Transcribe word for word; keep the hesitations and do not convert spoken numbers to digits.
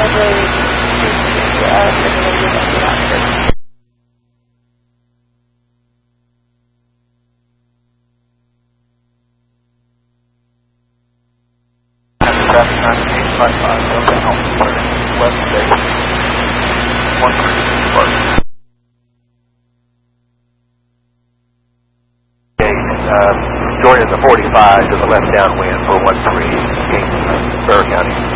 February two, uh, February two. Traffic nineteen five five, southbound, west station, one three park. Uh, joining the forty-five to the left downwind for one three, King, Bexar County.